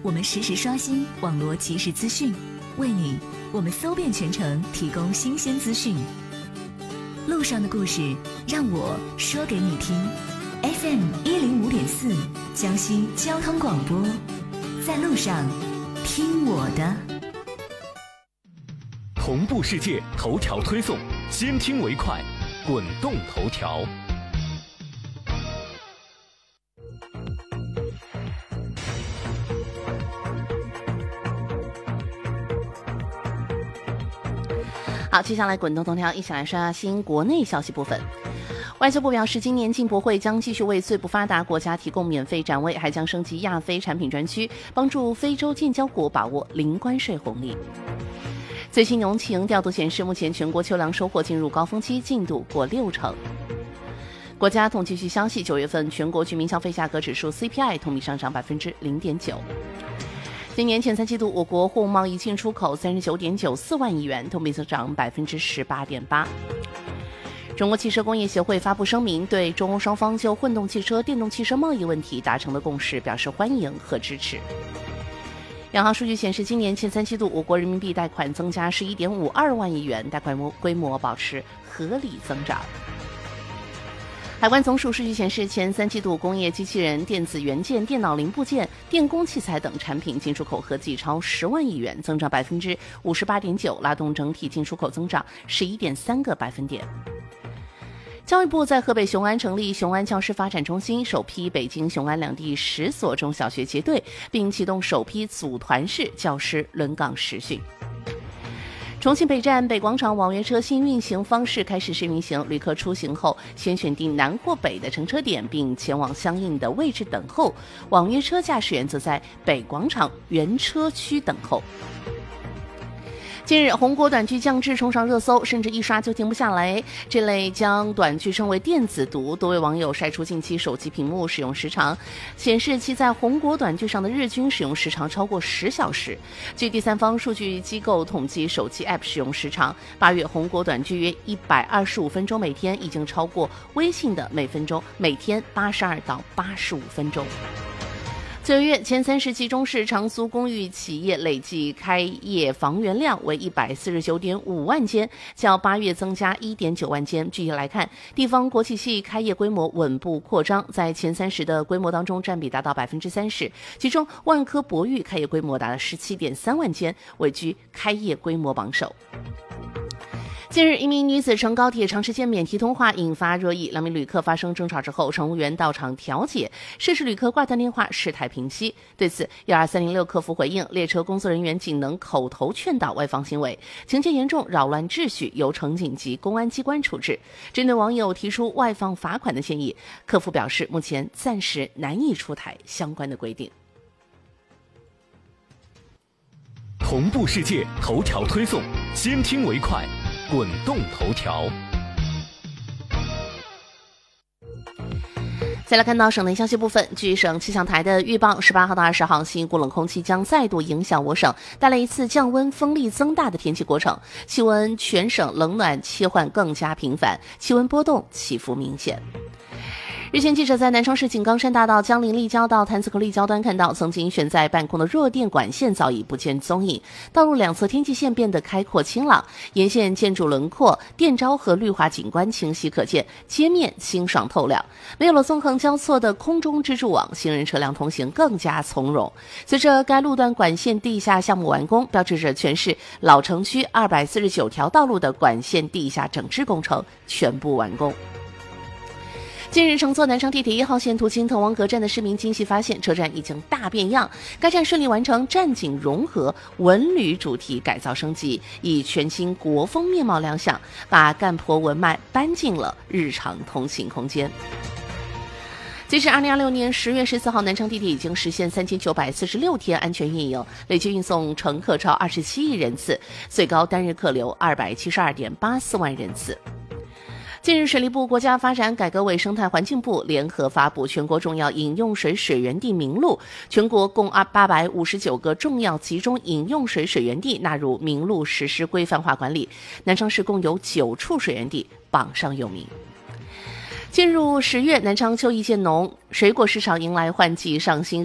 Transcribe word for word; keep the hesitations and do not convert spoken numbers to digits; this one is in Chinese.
我们实时刷新网络即时资讯，为你我们搜遍全城提供新鲜资讯。路上的故事让我说给你听。 F M 一零五点四江西交通广播，在路上听我的。 同步世界头条推送，先听为快，滚动头条。 好，接下来滚动头条，一起来刷新国内消息部分。外交部表示，今年进博会将继续为最不发达国家提供免费展位，还将升级亚非产品专区，帮助非洲建交国把握零关税红利。最新农情调度显示，目前全国秋粮收获进入高峰期，进度过六成。国家统计局消息，九月份全国居民消费价格指数 C P I 同比上涨百分之零点九。今年前三季度，我国货物贸易进出口三十九点九四万亿元，同比增长百分之十八点八。中国汽车工业协会发布声明，对中欧双方就混动汽车、电动汽车贸易问题达成的共识表示欢迎和支持。央行数据显示，今年前三季度我国人民币贷款增加十一点五二万亿元，贷款规模保持合理增长。海关总署数据显示，前三季度工业机器人、电子元件、电脑零部件、电工器材等产品进出口合计超十万亿元，增长百分之五十八点九，拉动整体进出口增长十一点三个百分点。教育部在河北雄安成立雄安教师发展中心，首批北京、雄安两地十所中小学结对，并启动首批组团式教师轮岗实训。重庆北站北广场网约车新运行方式开始试运行，旅客出行后先选定南或北的乘车点，并前往相应的位置等候，网约车驾驶员则在北广场原车区等候。近日，红果短剧降智冲上热搜，甚至一刷就停不下来。这类将短剧称为电子毒，多位网友晒出近期手机屏幕使用时长，显示其在红果短剧上的日均使用时长超过十小时。据第三方数据机构统计，手机 App 使用时长，八月红果短剧约一百二十五分钟每天，已经超过微信的每分钟每天八十二到八十五分钟。九月前三十集中市长租公寓企业累计开业房源量为一百四十九点五万间，较八月增加一点九万间。具体来看，地方国企系开业规模稳步扩张，在前三十的规模当中占比达到百分之三十，其中万科博裕开业规模达到十七点三万间，位居开业规模榜首。近日，一名女子乘高铁长时间免提通话引发热议，两名旅客发生争吵之后，乘务员到场调解，涉事旅客挂断电话，事态平息。对此，一二三零六客服回应，列车工作人员仅能口头劝导外放行为，情节严重扰乱秩序，由乘警及公安机关处置。针对网友提出外放罚款的建议，客服表示目前暂时难以出台相关的规定。 同步世界头条推送，先听为快，滚动头条。 再来看到省内消息部分，据省气象台的预报，十八号到二十号，新一股冷空气将再度影响我省，带来一次降温风力增大的天气过程，气温全省冷暖切换更加频繁，气温波动起伏明显。日前，记者在南昌市井冈山大道江陵立交到潭子口立交端看到，曾经悬在半空的弱电管线早已不见踪影，道路两侧天际线变得开阔清朗，沿线建筑轮廓、电招和绿化景观清晰可见，街面清爽透亮。没有了纵横交错的空中蜘蛛网，行人车辆通行更加从容。随着该路段管线地下项目完工，标志着全市老城区二百四十九条道路的管线地下整治工程全部完工。近日，乘坐南昌地铁一号线途经滕王阁站的市民惊喜发现，车站已经大变样。该站顺利完成站景融合、文旅主题改造升级，以全新国风面貌亮相，把干婆文脉搬进了日常通行空间。截至二零二六年十月十四号，南昌地铁已经实现三千九百四十六天安全运营，累计运送乘客超二十七亿人次，最高单日客流二百七十二点八四万人次。近日，水利部、国家发展改革委、生态环境部联合发布全国重要饮用水水源地名录，全国共八百五十九个重要集中饮用水水源地纳入名录实施规范化管理，南昌市共有九处水源地榜上有名。进入十月，南昌秋意渐浓，水果市场迎来换季上新。